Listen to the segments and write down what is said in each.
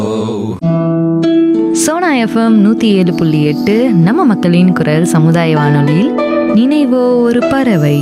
Sona FM 107.8 நம்ம மக்களின் குரல் சமுதாய வானொலியில் நினைவோ ஒரு பறவை.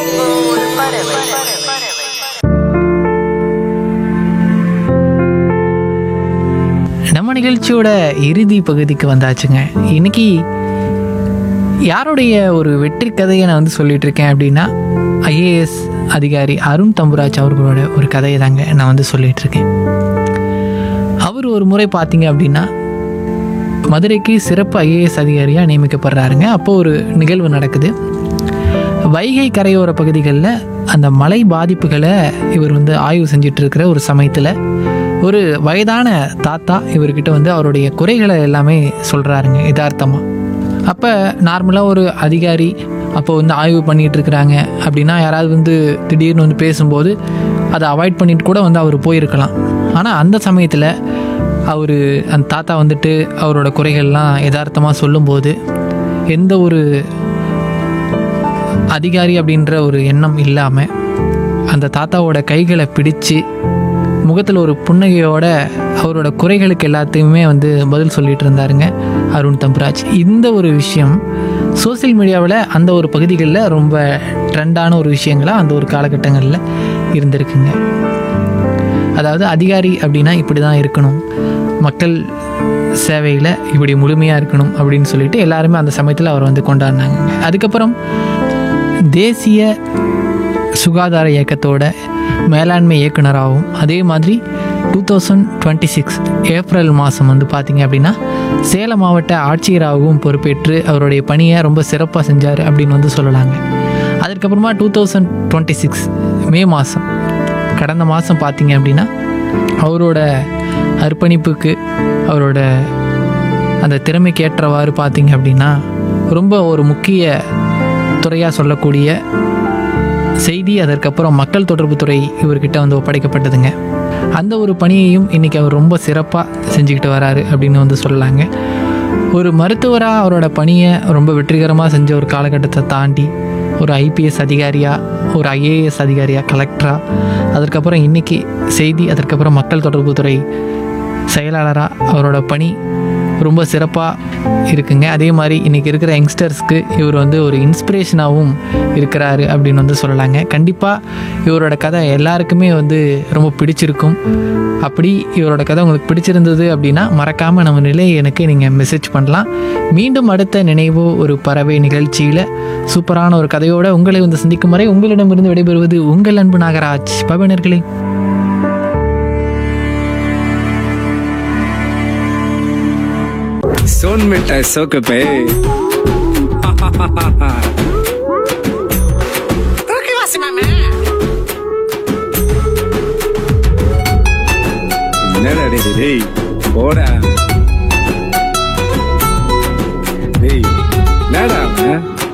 நம்ம நிகழ்ச்சியோட இறுதி பகுதிக்கு வந்தாச்சுங்க. இன்னைக்கு யாருடைய ஒரு வெற்றி கதையை நான் வந்து சொல்லிட்டு இருக்கேன் அப்படின்னா, ஐஏஎஸ் அதிகாரி அருண் தம்புராஜ் அவர்களோட ஒரு கதையை தாங்க நான் வந்து சொல்லிட்டு இருக்கேன். அவர் ஒரு முறை பார்த்தீங்க அப்படின்னா மதுரைக்கு சிறப்பு ஐஏஎஸ் அதிகாரியாக நியமிக்கப்படுறாருங்க. அப்போது ஒரு நிகழ்வு நடக்குது. வைகை கரையோர பகுதிகளில் அந்த மழை பாதிப்புகளை இவர் வந்து ஆய்வு செஞ்சிட்டு இருக்கிற ஒரு சமயத்தில் ஒரு வயதான தாத்தா இவர்கிட்ட வந்து அவருடைய குறைகளை எல்லாமே சொல்கிறாருங்க யதார்த்தமாக. அப்போ நார்மலாக ஒரு அதிகாரி அப்போ வந்து ஆய்வு பண்ணிகிட்டு இருக்கிறாங்க அப்படின்னா யாராவது வந்து திடீர்னு வந்து பேசும்போது அதை அவாய்ட் பண்ணிட்டு கூட வந்து அவர் போயிருக்கலாம். ஆனால் அந்த சமயத்தில் அவர் அந்த தாத்தா வந்துட்டு அவரோட குறைகள்லாம் யதார்த்தமாக சொல்லும்போது எந்த ஒரு அதிகாரி அப்படின்ற ஒரு எண்ணம் இல்லாமல் அந்த தாத்தாவோட கைகளை பிடிச்சு முகத்தில் ஒரு புன்னகையோட அவரோட குறைகளுக்கு எல்லாத்தையுமே வந்து பதில் சொல்லிட்டு இருந்தாருங்க அருண் தம்புராஜ். இந்த ஒரு விஷயம் சோசியல் மீடியாவில் அந்த ஒரு பகுதிகளில் ரொம்ப ட்ரெண்டான ஒரு விஷயங்களாக அந்த ஒரு காலகட்டங்களில் இருந்திருக்குங்க. அதாவது அதிகாரி அப்படின்னா இப்படி தான் இருக்கணும், மக்கள் சேவையில் இப்படி முழுமையாக இருக்கணும் அப்படின்னு சொல்லிட்டு எல்லாருமே அந்த சமயத்தில் அவர் வந்து கொண்டாடினாங்க. அதுக்கப்புறம் தேசிய சுகாதார இயக்கத்தோட மேலாண்மை இயக்குனராகவும் அதே மாதிரி 2026 ஏப்ரல் மாதம் வந்து பார்த்திங்க அப்படின்னா சேலம் மாவட்ட ஆட்சியராகவும் பொறுப்பேற்று அவருடைய பணியை ரொம்ப சிறப்பாக செஞ்சார் அப்படின்னு வந்து சொல்லலாங்க. அதுக்கப்புறமா 2026 மே மாதம் கடந்த மாதம் பார்த்திங்க அப்படின்னா அவரோட அர்ப்பணிப்புக்கு அவரோட அந்த திறமைக்கு ஏற்றவாறு பார்த்திங்க அப்படின்னா ரொம்ப ஒரு முக்கிய துறையாக சொல்லக்கூடிய செய்தி, அதற்கப்புறம் மக்கள் தொடர்பு துறை இவர்கிட்ட வந்து ஒப்படைக்கப்பட்டதுங்க. அந்த ஒரு பணியையும் இன்றைக்கி அவர் ரொம்ப சிறப்பாக செஞ்சுக்கிட்டு வராரு அப்படின்னு வந்து சொல்லலாங்க. ஒரு மருத்துவராக அவரோட பணியை ரொம்ப வெற்றிகரமாக செஞ்ச ஒரு காலகட்டத்தை தாண்டி ஒரு ஐபிஎஸ் அதிகாரியாக, ஒரு ஐஏஎஸ் அதிகாரியாக, கலெக்டராக, அதற்கப்புறம் இன்றைக்கி செய்தி, அதற்கப்புறம் மக்கள் தொடர்பு துறை செயலாளராக அவரோட பணி ரொம்ப சிறப்பாக இருக்குங்க. அதே மாதிரி இன்றைக்கி இருக்கிற யங்ஸ்டர்ஸ்க்கு இவர் வந்து ஒரு இன்ஸ்பிரேஷனாகவும் இருக்கிறாரு அப்படின்னு வந்து சொல்லலாங்க. கண்டிப்பாக இவரோட கதை எல்லாருக்குமே வந்து ரொம்ப பிடிச்சிருக்கும். அப்படி இவரோட கதை உங்களுக்கு பிடிச்சிருந்தது அப்படின்னா மறக்காமல் நம்ம நிலையை எனக்கு நீங்கள் மெசேஜ் பண்ணலாம். மீண்டும் அடுத்த நினைவோ ஒரு பறவை நிகழ்ச்சியில் சூப்பரான ஒரு கதையோடு உங்களை வந்து சந்திக்கும் வரை உங்களிடமிருந்து விடைபெறுவது உங்கள் அன்பு நாகராஜ். பவனர்களே, सोन मिठाई सोक पे என்னடா டேய் போடா.